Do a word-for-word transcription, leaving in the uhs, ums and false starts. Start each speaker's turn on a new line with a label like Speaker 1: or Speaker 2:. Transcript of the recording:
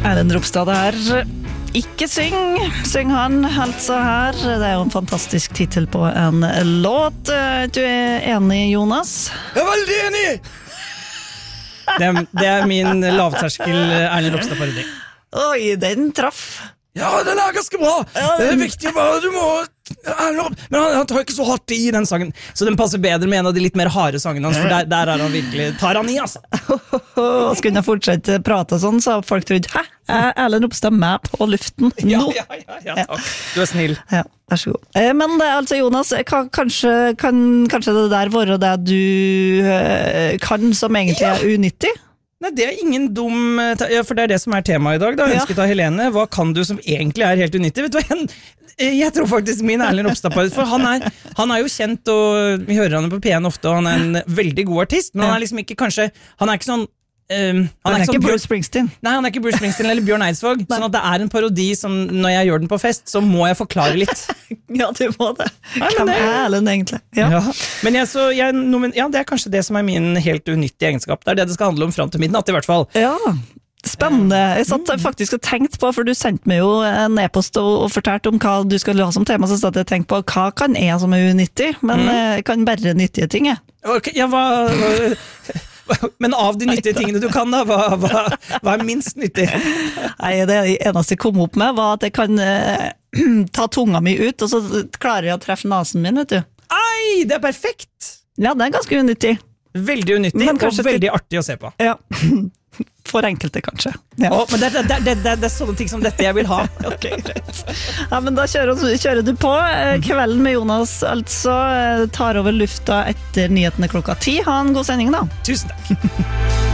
Speaker 1: Erlend Ropstad her. Ikke syng, syng han altså her. Det er jo en fantastisk titel på en låt. Du er enig, Jonas?
Speaker 2: Jeg er veldig enig!
Speaker 3: Det er, det er min lavterskel Erlend Ropstad-parodi.
Speaker 1: Oi, den traff.
Speaker 2: Ja, den er ganske bra. Det er viktig bare, du må... Men han, han tar ikke så hardt i den sangen.
Speaker 3: Så den passer bedre med en av de litt mer harde sangene hans, for der, der er han virkelig, tar han i, altså.
Speaker 1: Og skulle jeg fortsette prate sånn, så har folk trodd, hæ? Er Erlend Ropstad med på luften nå?
Speaker 3: Ja, ja, ja, ja, takk. Du er snill.
Speaker 1: Ja, vær så god. Men det er altså, Jonas, kan, kanskje, kan kanskje det der være det du kan som egentlig er unyttig?
Speaker 3: Nei, det er ingen dum, ja, for det er det som er temaet i dag, da, ønsket av Helene. Hva kan du som egentlig er helt unyttig? Vet du hva, jeg, jeg tror faktisk min Erlend Ropstad-parodi, for han er, han er jo kjent, og vi hører han på P en ofte, og han er en veldig god artist, men han er liksom ikke kanskje, han er ikke sånn, Um, han,
Speaker 1: han er, er ikke sånn Bruce Springsteen.
Speaker 3: Nei, han er ikke Bruce Springsteen eller Bjørn Eidsvåg. Sånn at det er en parodi som når jeg gjør den på fest, så må jeg forklare litt.
Speaker 1: Ja, du må det.
Speaker 3: Nei,
Speaker 1: Hvem
Speaker 3: det...
Speaker 1: er Erlend egentlig? Ja.
Speaker 3: Ja. Men jeg, så, jeg, nomen, ja, det er kanskje det som er min helt unyttige egenskap. Det er det det skal handle om frem til midnatt, i hvert fall.
Speaker 1: Ja, spennende. Jeg satt faktisk og tenkte på, for du sendte meg jo en e-post og, og fortalte om hva du skulle ha som tema, så satt jeg og tenkte på hva kan jeg som er unyttig, men mm. jeg kan bare nyttige ting.
Speaker 3: Okay, ja, hva... hva... Men av de nyttige tingene du kan da, hva, hva, hva er minst nyttig?
Speaker 1: Nei, det eneste jeg kom opp med var at jeg kan eh, ta tunga mi ut, og så klarer jeg å treffe nasen min, vet du.
Speaker 3: Ei, det er perfekt!
Speaker 1: Ja, det er ganske unyttig.
Speaker 3: Veldig unyttig, og veldig artig å se på.
Speaker 1: Ja, for enkelte kanskje. Ja.
Speaker 3: Å, men det, det, det, det, det er sånne ting som dette jeg vil ha.
Speaker 1: Ok, greit. Ja, men da kjører, kjører du på. Kvelden med Jonas altså tar over lufta etter nyhetene klokka ti. Ha en god sending da.
Speaker 3: Tusen takk.